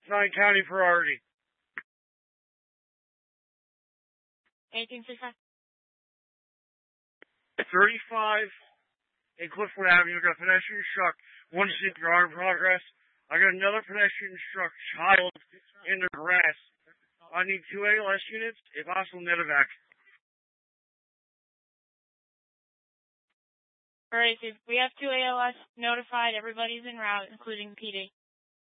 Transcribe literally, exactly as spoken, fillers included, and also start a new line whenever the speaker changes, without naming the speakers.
Nine County priority.
Anything to say?
thirty-five in Cliffwood Avenue. Got a pedestrian struck. One C P R in progress. I got another pedestrian struck child in the grass. I need two A L S units, if possible, medevac.
Alright, so we have two A L S notified. Everybody's en route, including P D.